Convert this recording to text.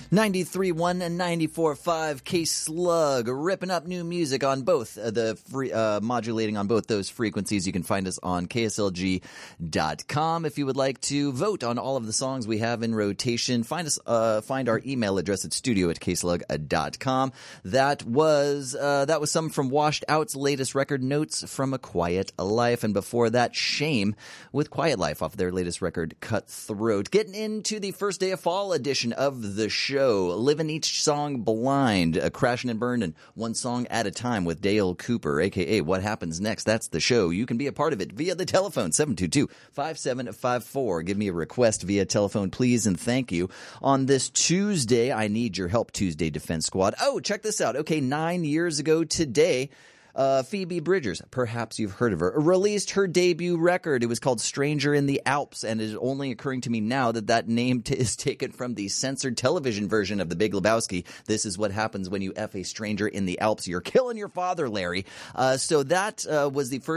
93.1 and 94.5 K-Slug, ripping up new music on both modulating on both those frequencies. You can find us on KSLG.com. If you would like to vote on all of the songs we have in rotation, find our email address at studio@kslug.com. That was some from Washed Out's latest record, Notes from a Quiet Life, and before that, Shame with Quiet Life off their latest record, Cutthroat. Getting into the first day of fall edition of the show. Living each song blind, crashing and burned, and one song at a time with Dale Cooper, a.k.a. What Happens Next. That's the show. You can be a part of it via the telephone, 722-5754. Give me a request via telephone, please, and thank you. On this Tuesday, I need your help, Tuesday Defense Squad. Oh, check this out. Okay, 9 years ago today, Phoebe Bridgers, perhaps you've heard of her, released her debut record. It was called Stranger in the Alps, and it is only occurring to me now that name is taken from the censored television version of The Big Lebowski. This is what happens when you F a stranger in the Alps. You're killing your father, Larry. So that was the first